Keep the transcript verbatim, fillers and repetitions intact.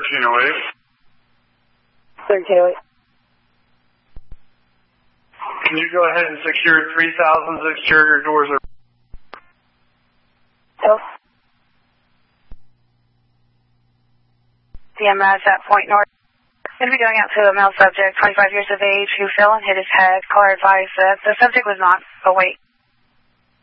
thirteen oh eight. thirteen oh eight. Can you go ahead and secure three thousand exterior doors? Oh. C M S at Point North. Going to be going out to a male subject, twenty-five years of age, who fell and hit his head. Caller advised that the subject was not awake.